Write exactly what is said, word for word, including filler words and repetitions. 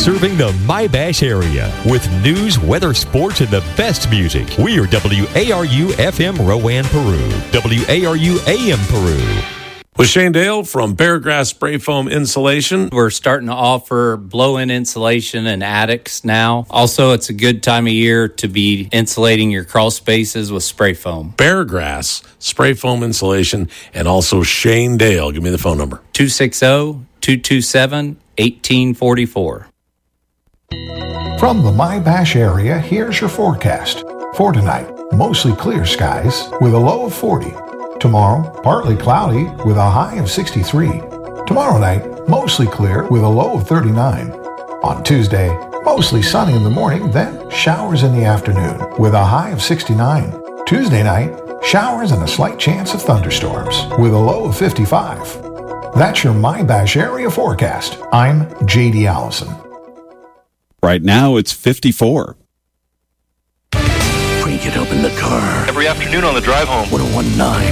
serving the My-Bash area with news, weather, sports, and the best music. We are W A R U F M Rowan, Peru. W A R U A M Peru. With Shane Dale from Paragrass Spray Foam Insulation. We're starting to offer blow-in insulation in attics now. Also, it's a good time of year to be insulating your crawl spaces with spray foam. Paragrass Spray Foam Insulation, and also Shane Dale. Give me the phone number. two six zero, two two seven, one eight four four. From the My-Bash area, here's your forecast. For tonight, mostly clear skies with a low of forty. Tomorrow, partly cloudy with a high of sixty-three. Tomorrow night, mostly clear with a low of thirty-nine. On Tuesday, mostly sunny in the morning, then showers in the afternoon with a high of sixty-nine. Tuesday night, showers and a slight chance of thunderstorms with a low of fifty-five. That's your My-Bash area forecast. I'm J D Allison. Right now, it's fifty-four. Crank it up in the car. Every afternoon on the drive home. one oh one point nine